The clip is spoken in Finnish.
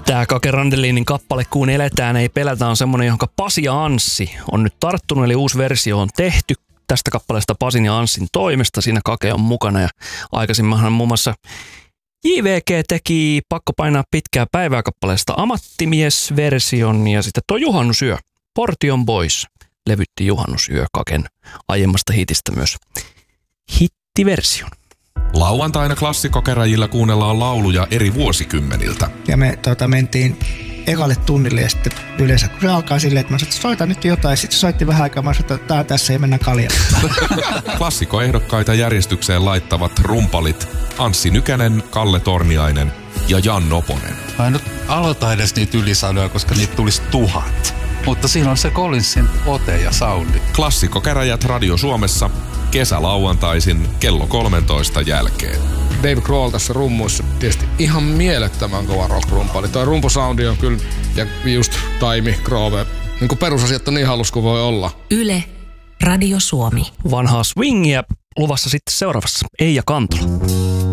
Tämä Kake Randelinin kappale Kuun eletään ei pelätä on semmoinen, johon Pasi ja Anssi on nyt tarttunut, eli uusi versio on tehty tästä kappaleesta Pasin ja Anssin toimesta. Siinä Kake on mukana ja aikaisemminhan muun muassa JVG teki Pakko painaa pitkää päivää kappaleesta Ammattimies-version ja sitten tuo Juhannusyö, Portion Boys levytti Juhannusyö Kaken aiemmasta hitistä myös hittiversion. Lauantaina klassikkokäräjillä kuunnellaan lauluja eri vuosikymmeniltä. Ja me mentiin ekalle tunnille ja sitten yleensä kun se alkaa silleen, että mä sanoin, että soita nyt jotain. Sitten se soitti vähän aikaa, mä sanoin, että tässä ei mennä kaljalle. Klassikkoehdokkaita järjestykseen laittavat rumpalit Anssi Nykänen, Kalle Torniainen ja Jan Noponen. Mä en nyt aloita edes niitä ylisanoja, koska niitä tulisi 1000. Mutta siinä on se Collinsin ote ja soundi. Klassikkokäräjät Radio Suomessa kesälauantaisin kello 13 jälkeen. Dave Grohl tässä rummuissa tietysti ihan mielettömän kova rock-rumpali. Toi rumpusoundi on kyllä, ja just Taimi, Grove, niin kuin perusasiat on niin halus kuin voi olla. Yle, Radio Suomi. Vanhaa swingia luvassa sitten seuraavassa Eija Kantola.